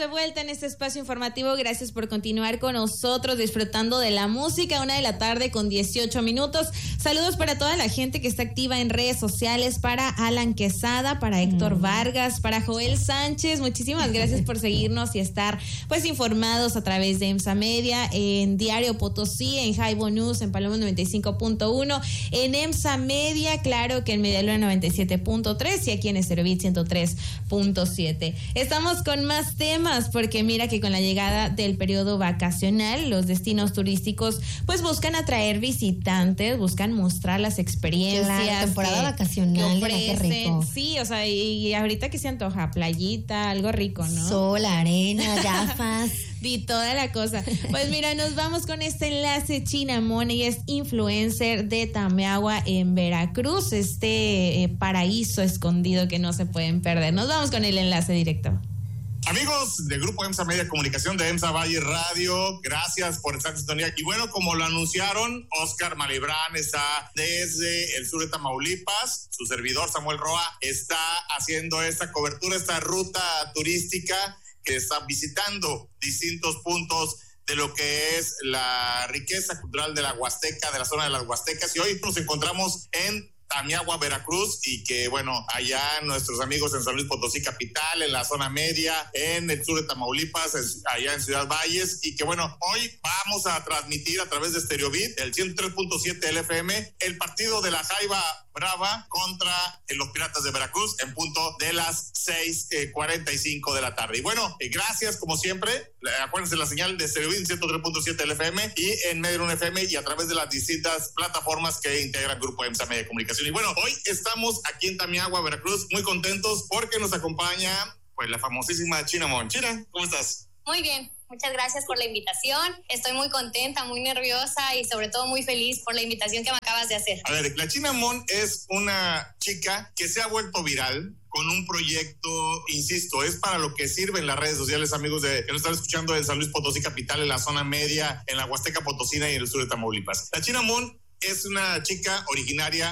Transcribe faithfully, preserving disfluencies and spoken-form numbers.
de vuelta en este espacio informativo. Gracias por continuar con nosotros disfrutando de la música. Una de la tarde con dieciocho minutos. Saludos para toda la gente que está activa en redes sociales, para Alan Quesada, para Héctor mm. Vargas, para Joel Sánchez. Muchísimas gracias por seguirnos y estar pues informados a través de EMSA Media, en Diario Potosí, en Jaibo News, en Paloma noventa y cinco punto uno, en EMSA Media, claro que en Medialuna noventa y siete punto tres y aquí en Estereobit ciento tres punto siete. Estamos con más temas porque mira que con la llegada del periodo vacacional, los destinos turísticos pues buscan atraer visitantes, buscan mostrar las experiencias. Claro, temporada que, vacacional, que ofrecen. Qué rico. Sí, o sea, y, y ahorita que se antoja, playita, algo rico, ¿no? Sol, arena, gafas. Y toda la cosa. Pues mira, nos vamos con este enlace. China Mon, ella es influencer de Tameagua en Veracruz, este eh, paraíso escondido que no se pueden perder. Nos vamos con el enlace directo. Amigos del Grupo EMSA Media Comunicación de EMSA Valle Radio, gracias por estar en sintonía. Y bueno, como lo anunciaron, Oscar Malebrán está desde el sur de Tamaulipas. Su servidor Samuel Roa está haciendo esta cobertura, esta ruta turística que está visitando distintos puntos de lo que es la riqueza cultural de la Huasteca, de la zona de las Huastecas. Y hoy nos encontramos en Tameagua, Veracruz, y que bueno, allá nuestros amigos en San Luis Potosí capital, en la zona media, en el sur de Tamaulipas, allá en Ciudad Valles, y que bueno, hoy vamos a transmitir a través de Estereobit, el ciento tres punto siete L F M, el partido de la Jaiba Brava contra los Piratas de Veracruz en punto de las seis cuarenta y cinco de la tarde. Y bueno, eh, gracias como siempre. Acuérdense la señal de Estereobit ciento tres punto siete L F M y en Medialuna F M y a través de las distintas plataformas que integran el Grupo EMSA Media Comunicación. Y bueno, hoy estamos aquí en Tameagua, Veracruz, muy contentos porque nos acompaña pues la famosísima China Mon. China, ¿cómo estás? Muy bien, muchas gracias por la invitación. Estoy muy contenta, muy nerviosa y sobre todo muy feliz por la invitación que me acabas de hacer. A ver, la China Mon es una chica que se ha vuelto viral con un proyecto, insisto, es para lo que sirven las redes sociales, amigos de que nos están escuchando en San Luis Potosí capital, en la zona media, en la Huasteca Potosina y en el sur de Tamaulipas. La China Mon es una chica originaria